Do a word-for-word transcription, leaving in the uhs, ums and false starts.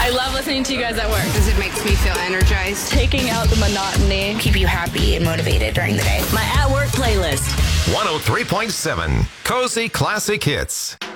I love listening to you guys at work. Because it makes me feel energized. Taking out the monotony. Keep you happy and motivated during the day. My at-work playlist. one oh three point seven Cozy Classic Hits.